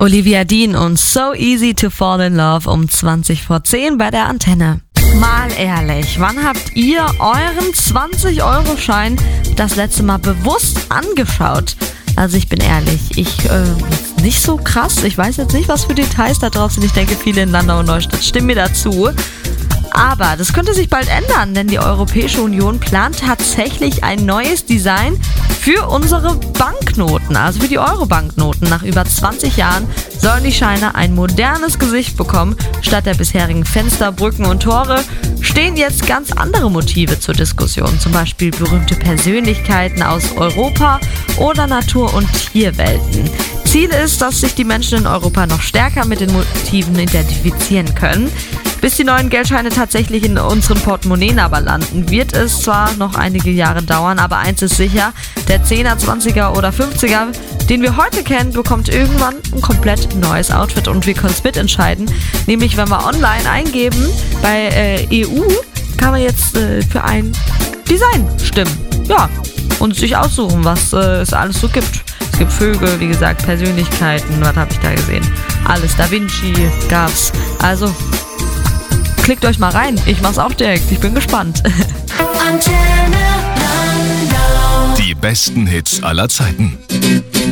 Olivia Dean und So Easy to Fall in Love um 20:10 bei der Antenne. Mal ehrlich, wann habt ihr euren 20-Euro-Schein das letzte Mal bewusst angeschaut? Also ich bin ehrlich, nicht so krass. Ich weiß jetzt nicht, was für Details da drauf sind. Ich denke, viele in Landau und Neustadt stimmen mir dazu. Aber das könnte sich bald ändern, denn die Europäische Union plant tatsächlich ein neues Design für unsere Banknoten, also für die Euro-Banknoten. Nach über 20 Jahren sollen die Scheine ein modernes Gesicht bekommen. Statt der bisherigen Fenster, Brücken und Tore stehen jetzt ganz andere Motive zur Diskussion. Zum Beispiel berühmte Persönlichkeiten aus Europa oder Natur- und Tierwelten. Ziel ist, dass sich die Menschen in Europa noch stärker mit den Motiven identifizieren können. Bis die neuen Geldscheine tatsächlich in unseren Portemonnaies aber landen, wird es zwar noch einige Jahre dauern, aber eins ist sicher, der 10er, 20er oder 50er, den wir heute kennen, bekommt irgendwann ein komplett neues Outfit und wir können es mitentscheiden. Nämlich, wenn wir online eingeben, bei EU kann man jetzt für ein Design stimmen. Ja, und sich aussuchen, was es alles so gibt. Es gibt Vögel, wie gesagt, Persönlichkeiten, was habe ich da gesehen? Alles, Da Vinci gab's. Also klickt euch mal rein. Ich mach's auch direkt. Ich bin gespannt. Die besten Hits aller Zeiten.